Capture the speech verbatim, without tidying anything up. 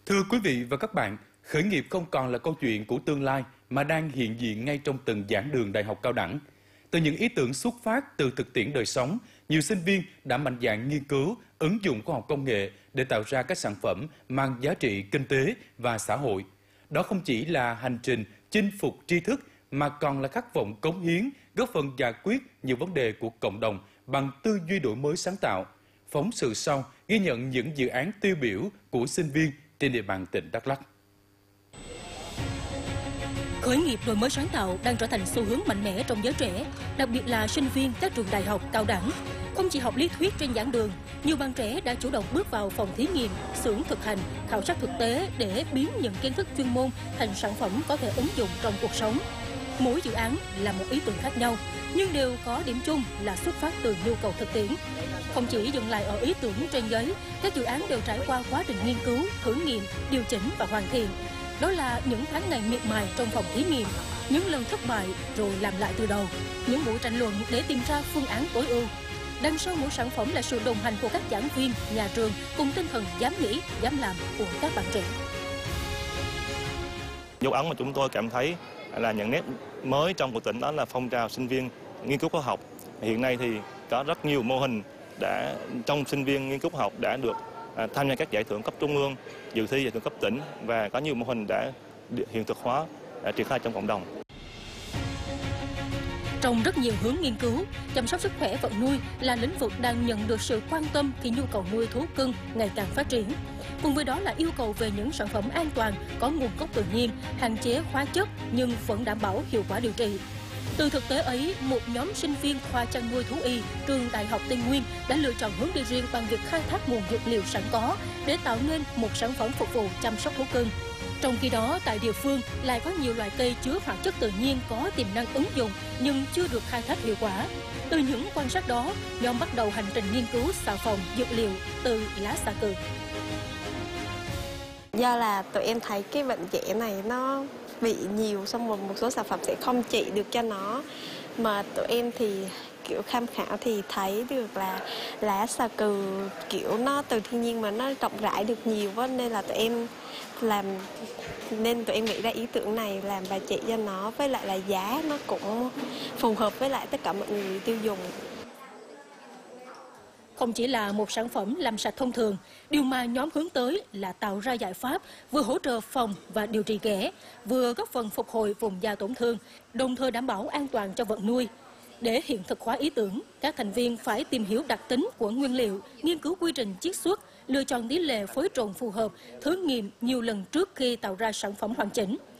Thưa quý vị và các bạn, khởi nghiệp không còn là câu chuyện của tương lai mà đang hiện diện ngay trong từng giảng đường đại học cao đẳng. Từ những ý tưởng xuất phát từ thực tiễn đời sống, nhiều sinh viên đã mạnh dạn nghiên cứu, ứng dụng khoa học công nghệ để tạo ra các sản phẩm mang giá trị kinh tế và xã hội. Đó không chỉ là hành trình chinh phục tri thức mà còn là khát vọng cống hiến, góp phần giải quyết nhiều vấn đề của cộng đồng bằng tư duy đổi mới sáng tạo. Phóng sự sau ghi nhận những dự án tiêu biểu của sinh viên trên địa bàn tỉnh Đắk Lắk. Khởi nghiệp đổi mới sáng tạo đang trở thành xu hướng mạnh mẽ trong giới trẻ, đặc biệt là sinh viên các trường đại học, cao đẳng. Không chỉ học lý thuyết trên giảng đường, nhiều bạn trẻ đã chủ động bước vào phòng thí nghiệm, xưởng thực hành, khảo sát thực tế để biến những kiến thức chuyên môn thành sản phẩm có thể ứng dụng trong cuộc sống. Mỗi dự án là một ý tưởng khác nhau, nhưng đều có điểm chung là xuất phát từ nhu cầu thực tiễn. Không chỉ dừng lại ở ý tưởng trên giấy, các dự án đều trải qua quá trình nghiên cứu, thử nghiệm, điều chỉnh và hoàn thiện. Đó là những tháng ngày miệt mài trong phòng thí nghiệm, những lần thất bại rồi làm lại từ đầu, những buổi tranh luận để tìm ra phương án tối ưu. Đằng sau mỗi sản phẩm là sự đồng hành của các giảng viên, nhà trường cùng tinh thần dám nghĩ, dám làm của các bạn trẻ. Dấu ấn mà chúng tôi cảm thấy là những nét mới trong của tỉnh đó là phong trào sinh viên nghiên cứu khoa học. Hiện nay thì có rất nhiều mô hình đã trong sinh viên nghiên cứu khoa học đã được à, tham gia các giải thưởng cấp trung ương, dự thi giải thưởng cấp tỉnh và có nhiều mô hình đã hiện thực hóa đã triển khai trong cộng đồng. Trong rất nhiều hướng nghiên cứu, chăm sóc sức khỏe vật nuôi là lĩnh vực đang nhận được sự quan tâm khi nhu cầu nuôi thú cưng ngày càng phát triển. Cùng với đó là yêu cầu về những sản phẩm an toàn, có nguồn gốc tự nhiên, hạn chế hóa chất nhưng vẫn đảm bảo hiệu quả điều trị. Từ thực tế ấy, một nhóm sinh viên khoa chăn nuôi thú y trường Đại học Tây Nguyên đã lựa chọn hướng đi riêng bằng việc khai thác nguồn dược liệu sẵn có để tạo nên một sản phẩm phục vụ chăm sóc thú cưng. Trong khi đó, tại địa phương lại có nhiều loại cây chứa hoạt chất tự nhiên có tiềm năng ứng dụng nhưng chưa được khai thác hiệu quả. Từ những quan sát đó, nhóm bắt đầu hành trình nghiên cứu xà phòng dược liệu từ lá xà cừ. Do là tụi em thấy cái bệnh trẻ này nó bị nhiều, xong rồi một số sản phẩm sẽ không trị được cho nó. Mà tụi em thì kiểu tham khảo thì thấy được là lá xà cừ kiểu nó từ thiên nhiên mà nó rộng rãi được nhiều quá, nên là tụi em làm nên tụi em nghĩ ra ý tưởng này làm và trị cho nó, với lại là giá nó cũng phù hợp với lại tất cả mọi người tiêu dùng. Không chỉ là một sản phẩm làm sạch thông thường, điều mà nhóm hướng tới là tạo ra giải pháp vừa hỗ trợ phòng và điều trị ghẻ, vừa góp phần phục hồi vùng da tổn thương, đồng thời đảm bảo an toàn cho vật nuôi. Để hiện thực hóa ý tưởng, các thành viên phải tìm hiểu đặc tính của nguyên liệu, nghiên cứu quy trình chiết xuất, lựa chọn tỷ lệ phối trộn phù hợp, thử nghiệm nhiều lần trước khi tạo ra sản phẩm hoàn chỉnh.